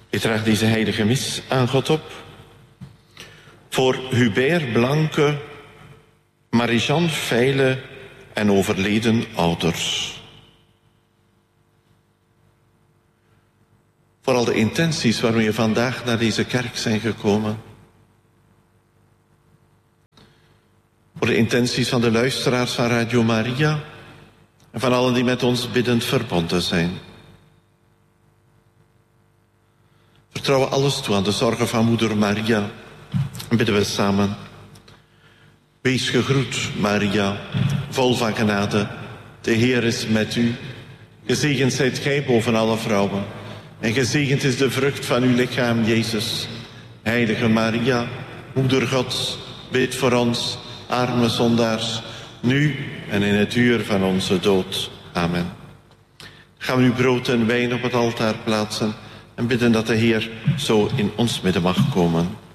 Ik draag deze heilige mis aan God op. Voor Hubert Blanke, Marie-Jeanne Feile en overleden ouders. Voor al de intenties waarmee we vandaag naar deze kerk zijn gekomen. Voor de intenties van de luisteraars van Radio Maria en van allen die met ons biddend verbonden zijn. Vertrouwen alles toe aan de zorgen van moeder Maria en bidden we samen. Wees gegroet, Maria, vol van genade. De Heer is met u. Gezegend zijt gij boven alle vrouwen. En gezegend is de vrucht van uw lichaam, Jezus. Heilige Maria, moeder Gods, bid voor ons, arme zondaars, nu en in het uur van onze dood. Amen. Gaan we nu brood en wijn op het altaar plaatsen en bidden dat de Heer zo in ons midden mag komen.